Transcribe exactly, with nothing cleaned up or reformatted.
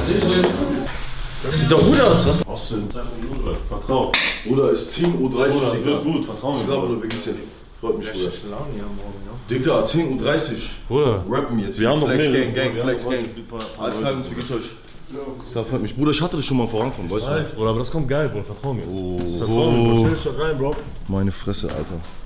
Sieht doch gut aus, was? Austin, vertrau. Bruder, ist Team U dreißig, Bruder, Digga. wird gut, vertrau mir. Ich glaube, wie geht's dir? Freut mich, Bruder. Laune hier morgen, ja. Digga, Team U dreißig. Bruder, Rappen jetzt. wir haben noch Flex mehr. Gang, Gang, Flex Gang. Alles klar, wie geht's euch? Das freut mich. Bruder, ich hatte das schon mal vorankommen, weißt du? Weiß, Bruder, aber das kommt geil, Bruder, vertrau mir. Oh, Vertrau mir, Bruder. Stell dich doch rein, Bro. meine Fresse, Alter.